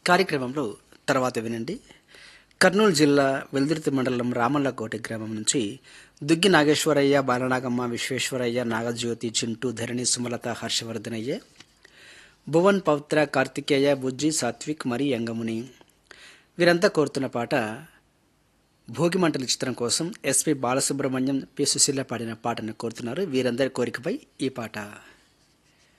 కార్యక్రమంలో తర్వాత వినండి. కర్నూలు జిల్లా వెల్దుర్తి మండలం రామల్లకోటి గ్రామం నుంచి దుగ్గి నాగేశ్వరయ్య, బాలనాగమ్మ, విశ్వేశ్వరయ్య, నాగజ్యోతి, చింటూ, ధరణి, సుమలత, హర్షవర్ధనయ్య, భువన్, పవిత్ర, కార్తికేయ, బుజ్జి, సాత్విక్, మరి యంగముని వీరంతా కోరుతున్న పాట భోగిమంటల చిత్రం కోసం ఎస్పి బాలసుబ్రహ్మణ్యం, పి సుశీల పాడిన పాటను కోరుతున్నారు. వీరందరి కోరికపై ఈ పాట.